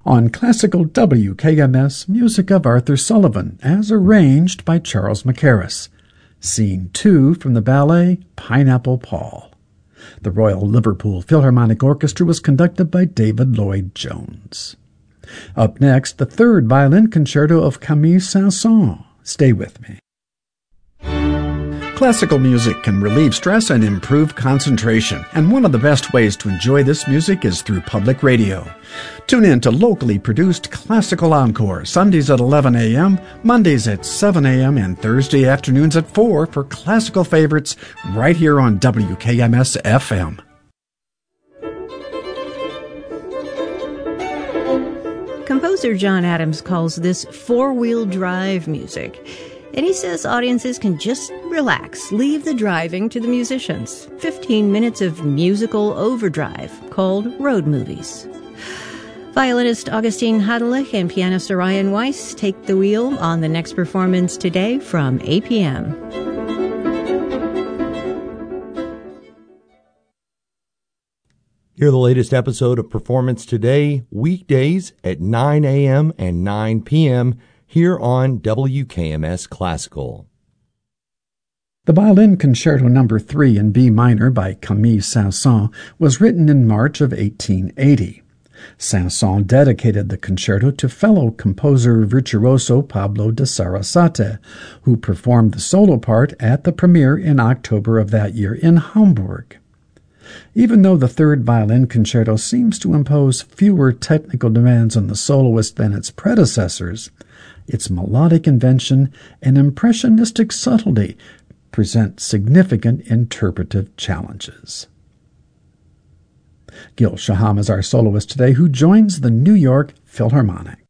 On classical WKMS, music of Arthur Sullivan, as arranged by Charles Mackerras. Scene 2 from the ballet Pineapple Paul. The Royal Liverpool Philharmonic Orchestra was conducted by David Lloyd-Jones. Up next, the third violin concerto of Camille Saint-Saëns. Stay with me. Classical music can relieve stress and improve concentration, and one of the best ways to enjoy this music is through public radio. Tune in to locally produced Classical Encore, Sundays at 11 a.m., Mondays at 7 a.m., and Thursday afternoons at 4 for classical favorites right here on WKMS-FM. Composer John Adams calls this four-wheel drive music. And he says audiences can just relax, leave the driving to the musicians. 15 minutes of musical overdrive called road movies. Violinist Augustine Hadelich and pianist Orion Weiss take the wheel on the next performance today from 8 p.m. Hear the latest episode of Performance Today, weekdays at 9 a.m. and 9 p.m., here on WKMS Classical. The Violin Concerto No. 3 in B minor by Camille Saint-Saëns was written in March of 1880. Saint-Saëns dedicated the concerto to fellow composer virtuoso Pablo de Sarasate, who performed the solo part at the premiere in October of that year in Hamburg. Even though the third violin concerto seems to impose fewer technical demands on the soloist than its predecessors, its melodic invention and impressionistic subtlety present significant interpretive challenges. Gil Shaham is our soloist today, who joins the New York Philharmonic.